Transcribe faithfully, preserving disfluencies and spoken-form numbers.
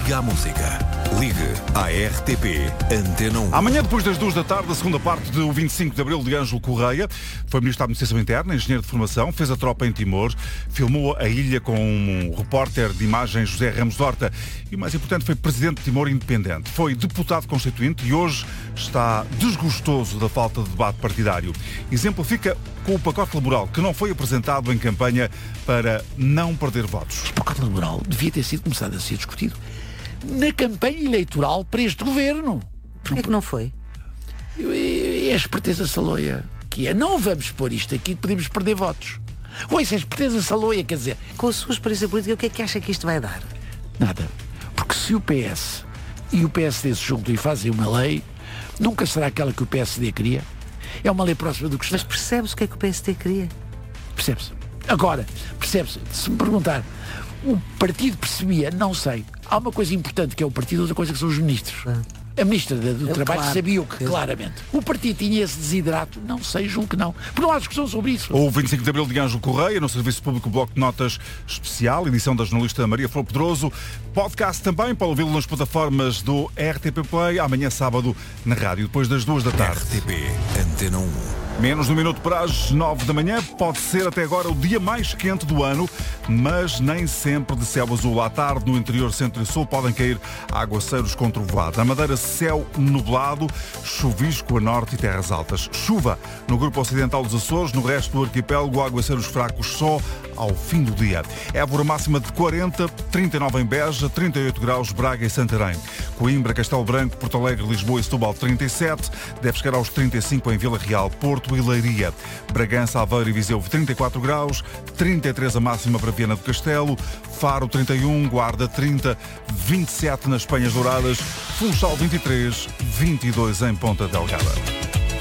Liga à música. Ligue à R T P Antena um. Amanhã, depois das duas da tarde, a segunda parte do vinte e cinco de Abril de Ângelo Correia. Foi Ministro da Administração Interna, engenheiro de formação, fez a tropa em Timor, filmou a ilha com um repórter de imagens, José Ramos Horta, e o mais importante, foi Presidente de Timor Independente. Foi deputado constituinte e hoje está desgostoso da falta de debate partidário. Exemplifica com o pacote laboral, que não foi apresentado em campanha para não perder votos. O pacote laboral devia ter sido começado a ser discutido na campanha eleitoral para este governo. Porquê que não foi? É a esperteza saloia, que é, não vamos pôr isto aqui, podemos perder votos. Ou isso é esperteza saloia, quer dizer... Com a sua experiência política, o que é que acha que isto vai dar? Nada. Porque se o P S e o P S D se juntam e fazem uma lei, nunca será aquela que o P S D queria. É uma lei próxima do que está. Mas percebe-se o que é que o P S D queria? Percebe-se. Agora, percebe-se. Se me perguntar, o partido percebia, não sei. Há uma coisa importante que é o partido, outra coisa que são os ministros. Ah. A ministra do Eu, Trabalho claro. sabia o que, claramente. O partido tinha esse desidrato? Não sei, julgo que não. Porque não há discussão sobre isso. O vinte e cinco de Abril de Ângelo Correia, no Serviço Público Bloco de Notas Especial, edição da jornalista Maria Flor Pedroso. Podcast também, para ouvi-lo nas plataformas do R T P Play, amanhã sábado na rádio, depois das duas da tarde. R T P Antena um. Menos de um minuto para as nove da manhã. Pode ser até agora o dia mais quente do ano, mas nem sempre de céu azul. À tarde, no interior centro e sul, podem cair aguaceiros com trovoada. Na Madeira, céu nublado, chuvisco a norte e terras altas. Chuva no grupo ocidental dos Açores, no resto do arquipélago, aguaceiros fracos só ao fim do dia. Évora máxima de quarenta, trinta e nove em Beja, trinta e oito graus Braga e Santarém. Coimbra, Castelo Branco, Porto Alegre, Lisboa e Setúbal trinta e sete, deve chegar aos trinta e cinco em Vila Real, Porto e Leiria. Bragança, Aveiro e Viseu trinta e quatro graus, trinta e três a máxima para Viana do Castelo, Faro trinta e um, Guarda trinta, vinte e sete nas Penhas Douradas, Funchal vinte e três, vinte e dois em Ponta Delgada.